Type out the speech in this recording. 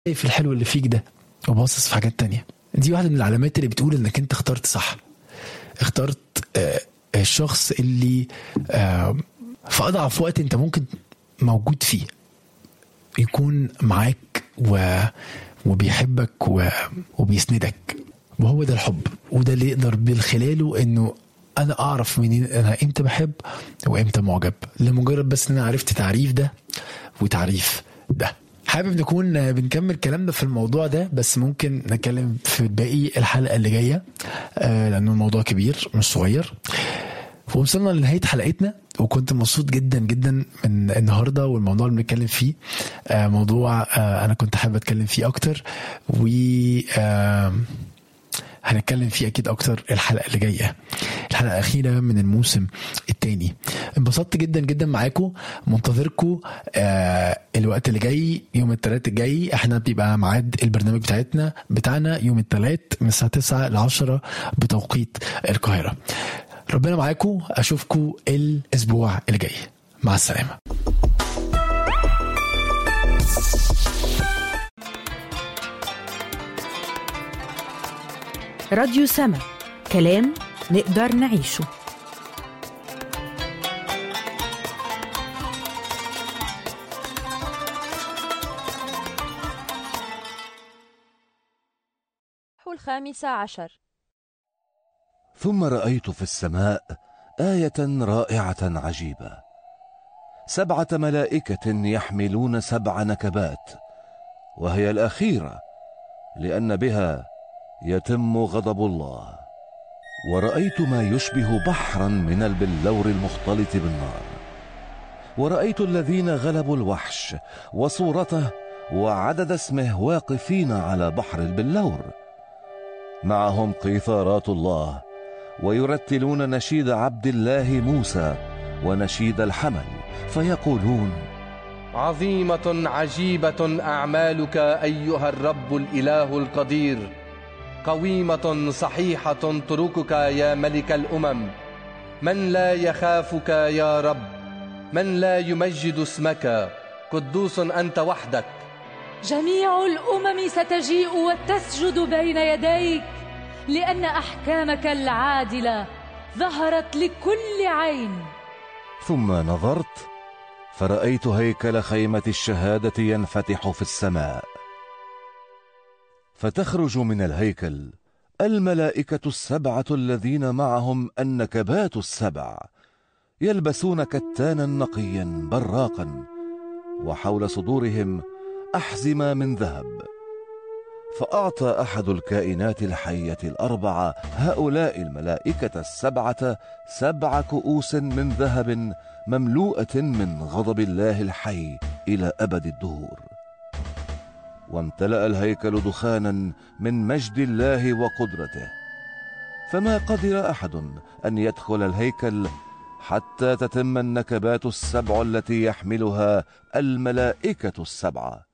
شايف الحلو اللي فيك ده وباصص في حاجات تانية. دي واحدة من العلامات اللي بتقول انك انت اخترت صح، اخترت الشخص اللي في اضعف وقت انت ممكن موجود فيه يكون معاك وبيحبك وبيسندك. وهو ده الحب، وده اللي يقدر بالخلاله انه انا اعرف منين انا امتى بحب وامتى معجب، لمجرد بس ان انا عرفت تعريف ده وتعريف ده. حابب نكون بنكمل كلامنا في الموضوع ده، بس ممكن نتكلم في باقي الحلقة اللي جاية لأنه الموضوع كبير مش صغير. ووصلنا لنهاية حلقتنا، وكنت مبسوط جدا جدا من النهاردة والموضوع اللي بنتكلم فيه. موضوع أنا كنت حابب أتكلم فيه أكتر، و هنتكلم فيه أكيد أكتر الحلقة اللي جاية، الحلقة الأخيرة من الموسم الثاني. انبسطت جدا جدا معاكم، منتظركم الوقت اللي جاي. يوم الثلاث الجاي احنا بيبقى ميعاد البرنامج بتاعنا يوم الثلاث من الساعة 9 ل 10 بتوقيت القاهرة. ربنا معاكم، أشوفكم الأسبوع اللي جاي. مع السلامة. راديو سما، كلام نقدر نعيشه. الخامسة عشر. ثم رأيت في السماء آية رائعة عجيبة، 7 ملائكة يحملون 7 نكبات، وهي الأخيرة لأن بها يتم غضب الله. ورأيت ما يشبه بحرا من البلور المختلط بالنار، ورأيت الذين غلبوا الوحش وصورته وعدد اسمه واقفين على بحر البلور، معهم قيثارات الله، ويرتلون نشيد عبد الله موسى ونشيد الحمل، فيقولون: عظيمة عجيبة أعمالك أيها الرب الإله القدير، قويمة صحيحة طرقك يا ملك الأمم. من لا يخافك يا رب؟ من لا يمجد اسمك؟ قدوس أنت وحدك. جميع الأمم ستجيء وتسجد بين يديك، لأن أحكامك العادلة ظهرت لكل عين. ثم نظرت فرأيت هيكل خيمة الشهادة ينفتح في السماء، فتخرج من الهيكل الملائكة 7 الذين معهم النكبات 7، يلبسون كتانا نقيا براقا، وحول صدورهم أحزمة من ذهب. فأعطى أحد الكائنات الحية 4 هؤلاء الملائكة 7 7 كؤوس من ذهب مملوءة من غضب الله الحي إلى أبد الدهور. وامتلأ الهيكل دخانا من مجد الله وقدرته، فما قدر أحد أن يدخل الهيكل حتى تتم النكبات 7 التي يحملها الملائكة 7.